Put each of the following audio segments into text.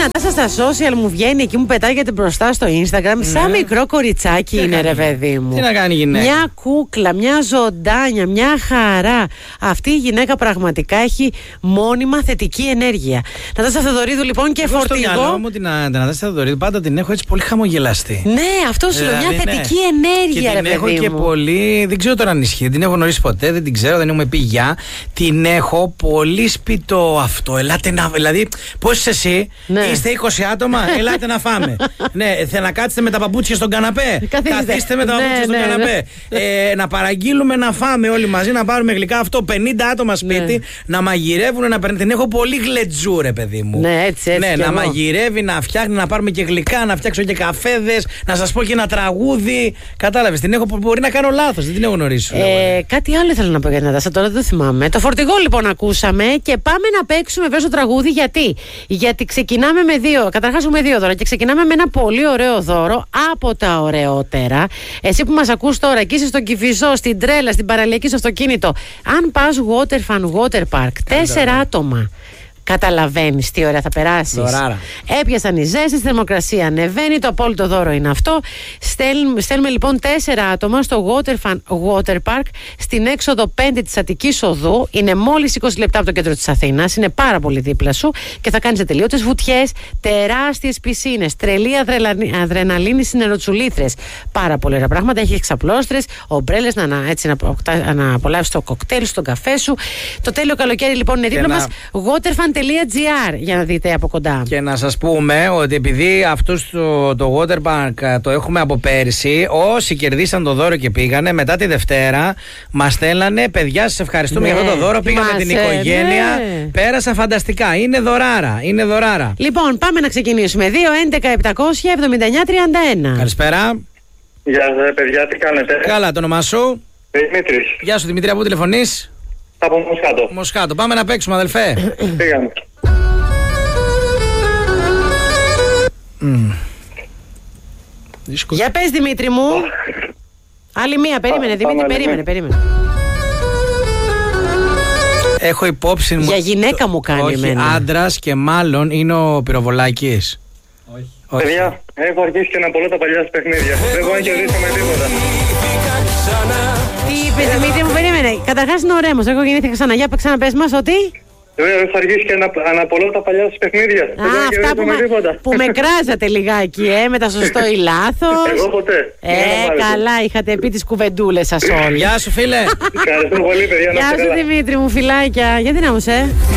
Νατάσα στα social μου βγαίνει εκεί, μου πετάγεται μπροστά στο Instagram. Σαν μικρό κοριτσάκι είναι, ρε παιδί μου. Τι να κάνει η γυναίκα. Μια κούκλα, μια ζωντάνια, μια χαρά. Αυτή η γυναίκα πραγματικά έχει μόνιμα θετική ενέργεια. Νατάσα Θεοδωρίδου λοιπόν και φορτηγό. Στο μυαλό μου την Νατάσα Θεοδωρίδου πάντα την έχω έτσι πολύ χαμογελαστή. Ναι, αυτό σου λέω. Μια θετική ενέργεια, ρε παιδί μου. Και την έχω και πολύ. Δεν ξέρω τώρα αν ισχύει. Δεν την έχω γνωρίσει ποτέ, δεν την ξέρω, δεν έχουμε πει γεια. Την έχω πολύ σπιτό αυτό. Ελάτε να. Δηλαδή, πώς είσαι εσύ, είστε 20 άτομα, ελάτε να φάμε. Ναι, θέλετε να κάτσετε με τα παπούτσια στον καναπέ. Καθίστε με τα παπούτσια στον καναπέ. Να παραγγείλουμε να φάμε όλοι μαζί, να πάρουμε γλυκά. Αυτό 50 άτομα σπίτι, να μαγειρεύουν, να παίρνουν. Την έχω πολύ γλετζού, ρε παιδί μου. Ναι, έτσι. Ναι, να μαγειρεύει, να φτιάχνει, να πάρουμε και γλυκά, να φτιάξω και καφέδες, να σας πω και ένα τραγούδι. Κατάλαβες, την έχω. Μπορεί να κάνω λάθος, δεν την έχω γνωρίσει. Κάτι άλλο ήθελα να πω για την Νατάσα, τώρα δεν το θυμάμαι. Το φορτηγό λοιπόν ακούσαμε και πάμε να παίξουμε πέσω τραγούδι. Γιατί ξεκινάμε με δύο. Καταρχάς έχουμε δύο δώρα και ξεκινάμε με ένα πολύ ωραίο δώρο από τα ωραιότερα. Εσύ που μας ακούς τώρα και είσαι στον Κηφισό, στην Τρέλα, στην παραλιακή στο αυτοκίνητο, αν πας Waterfun Water Park, 4 άτομα. Καταλαβαίνεις τι ωραία θα περάσεις. Δωράρα. Έπιασαν οι ζέστες, η θερμοκρασία ανεβαίνει, το απόλυτο δώρο είναι αυτό. Στέλνουμε λοιπόν 4 άτομα στο Waterfun Water Park στην έξοδο 5 της Αττικής Οδού. Είναι μόλις 20 λεπτά από το κέντρο της Αθήνας, είναι πάρα πολύ δίπλα σου και θα κάνεις ατελείωτες βουτιές, τεράστιες πισίνες, τρελή αδρεναλίνη στις νεροτσουλήθρες. Πάρα πολλά ωραία πράγματα. Έχει εξαπλώστρες, ομπρέλες, να απολαύσεις το κοκτέιλ στον καφέ σου. Το τέλειο καλοκαίρι λοιπόν είναι δίπλα μας. Waterfun.gr για να δείτε από κοντά. Και να σας πούμε ότι επειδή αυτούς το Water Park το έχουμε από πέρυσι, όσοι κερδίσαν το δώρο και πήγανε, μετά τη Δευτέρα μας στέλνανε παιδιά, σας ευχαριστούμε για αυτό το δώρο. Πήγαμε την οικογένεια, πέρασα φανταστικά. Είναι δωράρα. Λοιπόν, πάμε να ξεκινήσουμε. 2-11-700-79-31. Καλησπέρα. Γεια σας, παιδιά, τι κάνετε? Καλά, το όνομά σου? Δημήτρης. Γεια σου, Δημήτρη, από πού τηλεφωνείς? Από Μοσχάτο. Μοσχάτο. Πάμε να παίξουμε, αδελφέ. Πήγαμε. Για πες, Δημήτρη μου. Άλλη μία, περίμενε, Δημήτρη, περίμενε. Έχω υπόψη μου. Για γυναίκα μου κάνει. Όχι, άντρας και μάλλον είναι ο Πυροβολάκης. Όχι. Παιδιά, έχω αρχίσει και να πολλώ τα παλιά σας παιχνίδια. Δεν μπορώ να κερδίσω με τίποτα. Τι είπες, Δημήτρη μου, περίμενε. Καταρχάς είναι ωραίμος. Εγώ γεννήθηκα ξανά. Για ξαναπες μας ότι. Έχω αρχίσει και να πολλώ τα παλιά σας παιχνίδια. Δεν μπορώ να κερδίσω με τίποτα. Που με κράζατε λιγάκι, με τα σωστό ή λάθος. Εγώ ποτέ. Καλά, είχατε πει τις κουβεντούλες σας όλοι. Γεια σου, φίλε. Ευχαριστώ πολύ, παιδιά. Γεια σου, Δημήτρη μου, φιλάκια. Γιατί να μου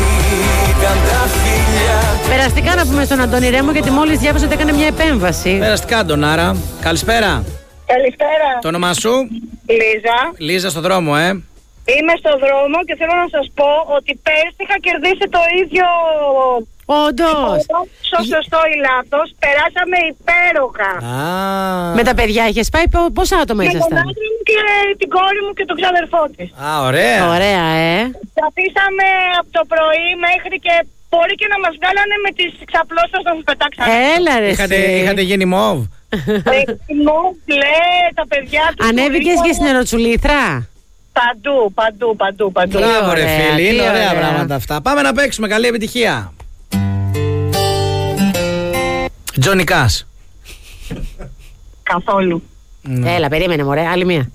Περαστικά να πούμε στον Αντώνη Ρέμο, γιατί μόλις διάβασα ότι έκανε μια επέμβαση. Περαστικά, Αντωνάρα. Καλησπέρα. Καλησπέρα. Το όνομά σου? Λίζα. Λίζα, στο δρόμο, Είμαι στο δρόμο και θέλω να σας πω ότι πέρσι είχα κερδίσει το ίδιο. Όντως. Σωστό ή λάθος. Περάσαμε υπέροχα. Με τα παιδιά είχες πάει, πόσα άτομα ήσασταν? Με τον άντρα μου και την κόρη μου και τον ξαδερφό της. Ωραία. Ωραία, Καθίσαμε από το πρωί μέχρι και μπορεί και να μας βγάλανε με τις ξαπλώσεις να μας πετάξανε. Έλα ρε. Είχατε γίνει μόβ? Τα παιδιά του. Ανέβηκες και στην Ερωτσουλήθρα? Παντού. Μπράβο ρε φίλοι, είναι ωραία πράγματα αυτά. Πάμε να παίξουμε, καλή επιτυχία. Τζόνι Κάς. Καθόλου. Έλα, περίμενε μωρέ, άλλη μία.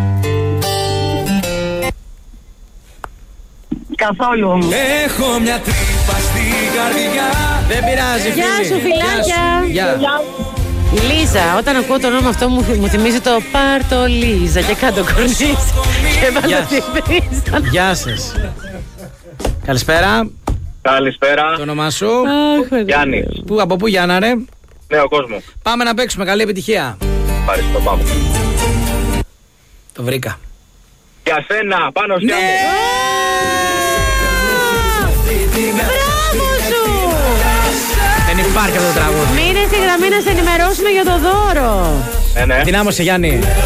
Καθόλου όμως. Έχω μια τρύπα στην καρδιά. Δεν πειράζει, φίλοι. Γεια σου, φιλάκια. Γεια. Λίζα, όταν ακούω το όνομα αυτό μου θυμίζει το πάρτο Λίζα και κάτω κορνίζα και βάλω την πρίζα. Γεια σας. Καλησπέρα. Καλησπέρα. Το όνομά σου? Γιάννη. Από πού, Γιάννα, ρε? Νέο κόσμο. Πάμε να παίξουμε, καλή επιτυχία. Ευχαριστώ, πάμε. Το βρήκα. Για σένα, πάνω στη Δεν υπάρχει αυτό το τραγούδι. Μείνε στη γραμμή να σε ενημερώσουμε για το δώρο. Δυνάμωσε, Γιάννη.